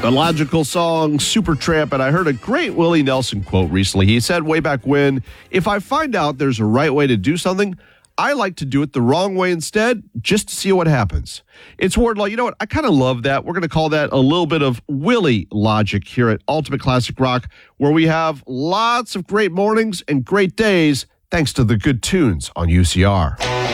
The Logical song Supertramp, and I heard a great Willie Nelson quote recently. He said way back when, if I find out there's a right way to do something, I like to do it the wrong way instead, just to see what happens. It's Wardlaw. You know what? I kind of love that. We're going to call that a little bit of Willie logic here at Ultimate Classic Rock, where we have lots of great mornings and great days thanks to the good tunes on UCR.